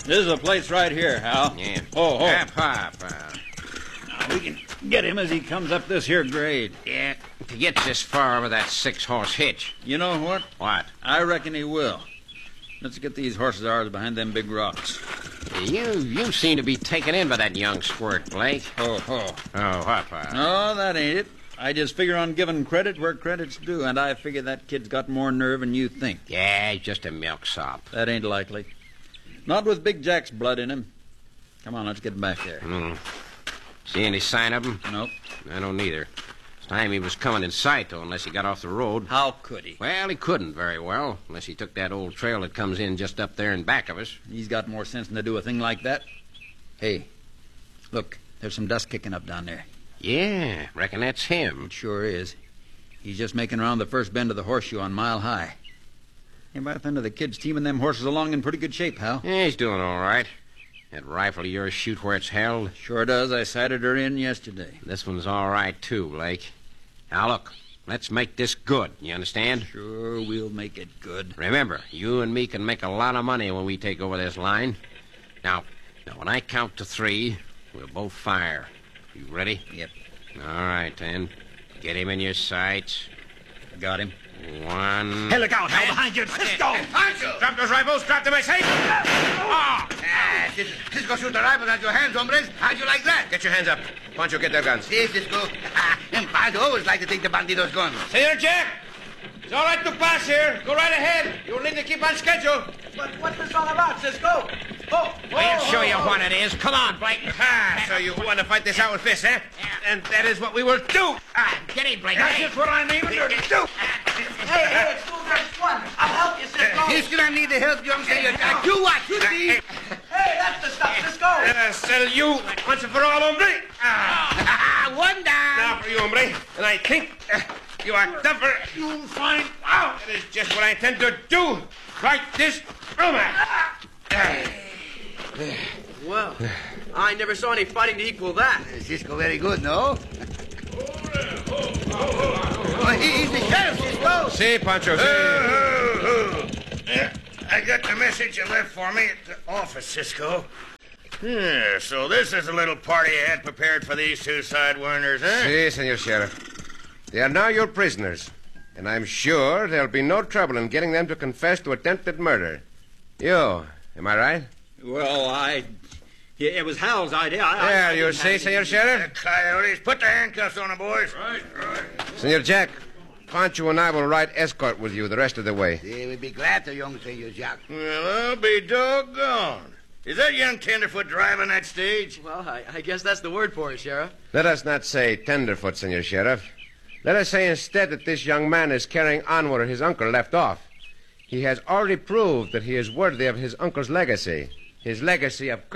This is the place right here, Hal. Yeah. Oh. Hop. Now, we can get him as he comes up this here grade. Yeah, if he gets this far over that 6-horse hitch. You know what? What? I reckon he will. Let's get these horses of ours behind them big rocks. You seem to be taken in by that young squirt, Blake. Oh. Oh, what? No, that ain't it. I just figure on giving credit where credit's due, and I figure that kid's got more nerve than you think. Yeah, he's just a milksop. That ain't likely. Not with Big Jack's blood in him. Come on, let's get back there. See any sign of him? Nope. I don't either. It's time he was coming in sight, though, unless he got off the road. How could he? Well, he couldn't very well, unless he took that old trail that comes in just up there in back of us. He's got more sense than to do a thing like that. Hey, look, there's some dust kicking up down there. Yeah, reckon that's him. It sure is. He's just making around the first bend of the horseshoe on Mile High. Hey, by the end of the kid's teaming them horses along in pretty good shape, Hal. Yeah, he's doing all right. That rifle of yours shoot where it's held? Sure does. I sighted her in yesterday. This one's all right, too, Blake. Now, look, let's make this good. You understand? Sure, we'll make it good. Remember, you and me can make a lot of money when we take over this line. Now, when I count to 3, we'll both fire. You ready? Yep. All right, then. Get him in your sights. Got him. 1. Hey, look out, Hal, behind you. Cisco! Pancho! Drop those rifles. Drop them, I say. Cisco, shoot the rifles at your hands, hombres. How'd you like that? Get your hands up. Pancho, get their guns. See, Cisco. And Pancho always like to take the bandidos' guns. Senor Jack, it's all right to pass here. Go right ahead. You'll need to keep on schedule. But what's this all about, Cisco? I'll show you what it is. Come on, Blake. So you want to fight this out with fists, eh? And that is what we will do. Get in, Blake. That's just what I'm aiming to do. Hey, it's 2 versus 1. I'll help you, Cisco. He's gonna need the help, young senor. You watch, you see. Hey, that's the stuff, Cisco. Settle you once and for all, hombre. One down. Now for you, hombre. And I think you are tougher. You'll find out. That is just what I intend to do. Right this moment. Well, I never saw any fighting to equal that. Cisco very good, no? He's the sheriff, Cisco. See, Pancho, I got the message you left for me at the office, Cisco. Yeah, so this is a little party I had prepared for these two sidewinders, huh? Si, Senor Sheriff. They are now your prisoners, and I'm sure there'll be no trouble in getting them to confess to attempted murder. You, am I right? Well, it was Hal's idea. There, you see, Senor Sheriff? Coyotes, put the handcuffs on them, boys. Right. Senor Jack, Pancho and I will ride escort with you the rest of the way. Yeah, we'd be glad to, young senor Jack. Well, I'll be doggone. Is that young tenderfoot driving that stage? Well, I guess that's the word for it, Sheriff. Let us not say tenderfoot, Senor Sheriff. Let us say instead that this young man is carrying on where his uncle left off. He has already proved that he is worthy of his uncle's legacy. His legacy of